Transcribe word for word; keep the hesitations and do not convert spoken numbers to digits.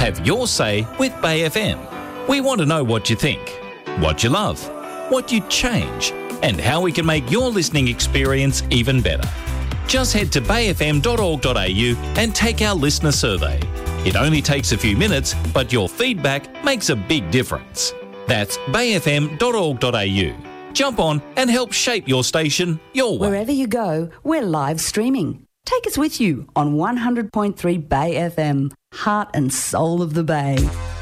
Have your say with Bay F M. We want to know what you think, what you love, what you'd change, and how we can make your listening experience even better. Just head to bay f m dot org dot a u and take our listener survey. It only takes a few minutes, but your feedback makes a big difference. That's bay f m dot org dot a u. Jump on and help shape your station your way. Wherever you go, we're live streaming. Take us with you on one hundred point three Bay F M, heart and soul of the Bay.